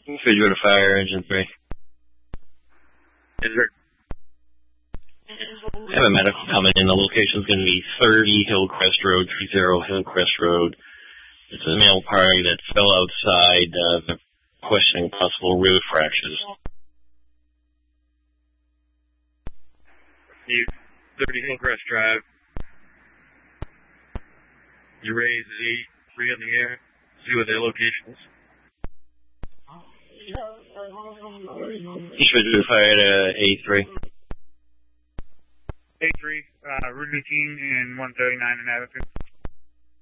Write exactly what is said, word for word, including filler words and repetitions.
Figure to fire, engine three. Is there? I have a medical coming in. The location's going to be thirty Hillcrest Road, thirty Hillcrest Road. It's a male party that fell outside, uh, questioning possible rib fractures. You, thirty Hillcrest Drive. You raise eight, three in the air. See what their location is. You should do fire at uh, A three. A three, uh, route eighteen and one thirty-nine in attitude.